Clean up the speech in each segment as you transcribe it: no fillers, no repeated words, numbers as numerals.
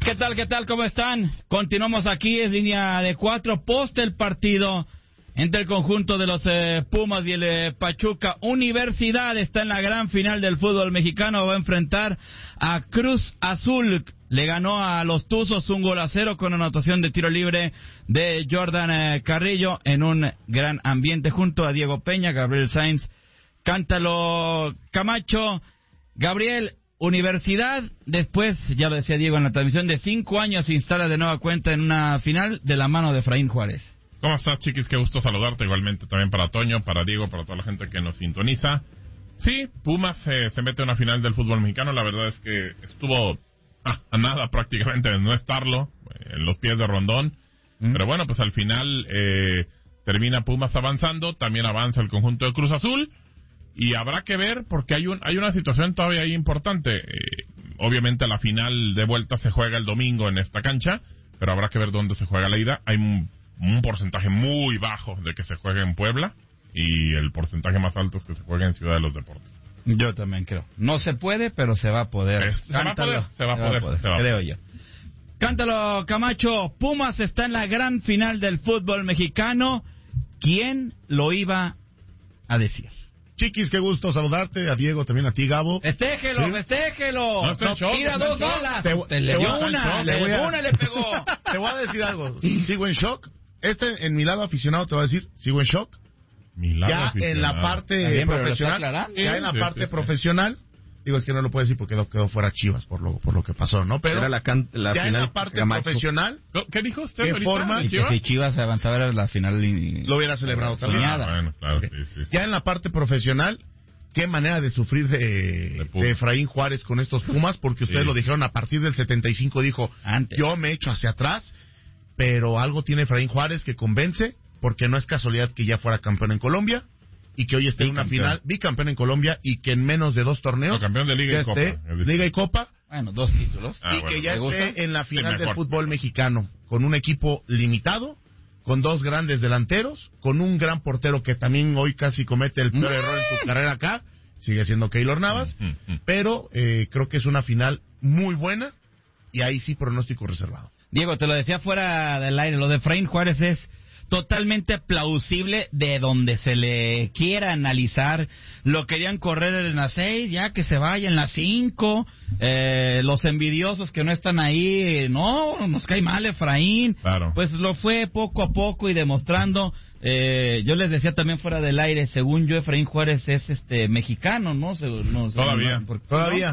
¿Qué tal? ¿Cómo están? Continuamos aquí en línea de 4, post el partido entre el conjunto de los Pumas y el Pachuca. Universidad está en la gran final del fútbol mexicano, va a enfrentar a Cruz Azul. Le ganó a los Tuzos 1-0 con anotación de tiro libre de Jordan Carrillo en un gran ambiente junto a Diego Peña, Gabriel Sainz, Cántalo Camacho. Gabriel, Universidad, después, ya lo decía Diego en la transmisión, de 5 años se instala de nueva cuenta en una final de la mano de Efraín Juárez. ¿Cómo estás, Chiquis? Qué gusto saludarte, igualmente también para Toño, para Diego, para toda la gente que nos sintoniza. Sí, Pumas se mete a una final del fútbol mexicano, la verdad es que estuvo a nada prácticamente de no estarlo, en los pies de Rondón, pero bueno, pues al final termina Pumas avanzando, también avanza el conjunto de Cruz Azul, y habrá que ver, porque hay una situación todavía ahí importante. Obviamente la final de vuelta se juega el domingo en esta cancha, pero habrá que ver dónde se juega la ida. Hay un porcentaje muy bajo de que se juegue en Puebla, y el porcentaje más alto es que se juegue en Ciudad de los Deportes. Yo también creo. No se puede, pero se va a poder. Se va a poder. Creo yo. Cántalo, Camacho. Pumas está en la gran final del fútbol mexicano. ¿Quién lo iba a decir? Chiquis, qué gusto saludarte, a Diego, también a ti, Gabo. Festéjelo. Tira 2 balas. Le dio una, le pegó. Te voy a decir algo, sigo en shock. En mi lado aficionado te voy a decir, sigo en shock. Ya en la parte profesional, profesional, digo, es que no lo puedo decir porque quedó fuera Chivas por lo que pasó, ¿no? Pero era la ya final en la parte profesional, ¿qué dijo usted? ¿Qué forma? Y que si Chivas avanzaba a la final lo hubiera celebrado también. Bueno, claro, sí. Ya en la parte profesional, qué manera de sufrir de Efraín Juárez con estos Pumas, porque ustedes lo dijeron, a partir del 75 dijo, yo me echo hacia atrás, pero algo tiene Efraín Juárez que convence, porque no es casualidad que ya fuera campeón en Colombia y que hoy esté en una final, bicampeón en Colombia, y que en menos de 2 torneos, campeón de Liga y Copa. Liga y Copa, bueno, 2 títulos, que ya esté en la final del fútbol mexicano, con un equipo limitado, con 2 grandes delanteros, con un gran portero que también hoy casi comete el peor error en su carrera acá, sigue siendo Keylor Navas, pero creo que es una final muy buena, y ahí sí pronóstico reservado. Diego, te lo decía fuera del aire, lo de Efraín Juárez es totalmente plausible de donde se le quiera analizar. Lo querían correr en la 6, ya que se vaya en la 5. Los envidiosos que no están ahí, no, nos cae mal Efraín. Claro. Pues lo fue poco a poco y demostrando. Yo les decía también fuera del aire, según yo, Efraín Juárez es mexicano, ¿no? Todavía. Todavía.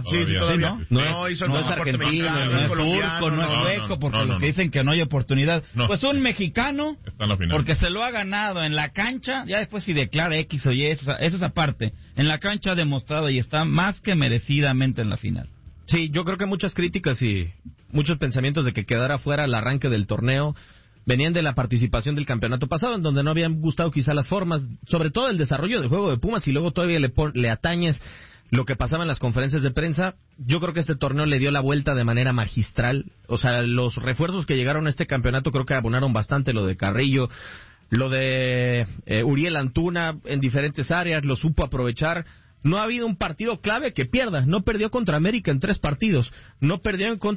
No hizo no es argentino, no es turco, no es sueco, porque los que dicen que no hay oportunidad. Pues un mexicano, está en la final, porque se lo ha ganado en la cancha, ya después si declara X o Y, eso es aparte. En la cancha ha demostrado y está más que merecidamente en la final. Sí, yo creo que muchas críticas y muchos pensamientos de que quedara fuera el arranque del torneo venían de la participación del campeonato pasado, en donde no habían gustado quizá las formas, sobre todo el desarrollo del juego de Pumas, y luego todavía le atañes lo que pasaba en las conferencias de prensa. Yo creo que este torneo le dio la vuelta de manera magistral. O sea, los refuerzos que llegaron a este campeonato creo que abonaron bastante, lo de Carrillo, lo de Uriel Antuna en diferentes áreas, lo supo aprovechar. No ha habido un partido clave que pierda. No perdió contra América en 3 partidos. No perdió en contra